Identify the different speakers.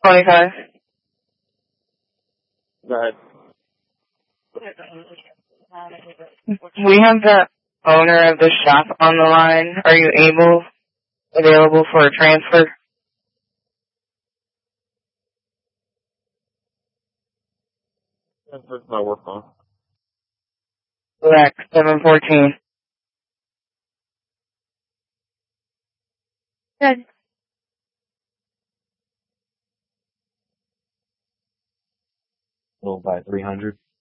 Speaker 1: 25.
Speaker 2: Go ahead.
Speaker 1: We have the owner of the shop on the line. Are you available for a transfer?
Speaker 2: That's my work phone.
Speaker 1: Black 714. Good.
Speaker 2: Little by 300.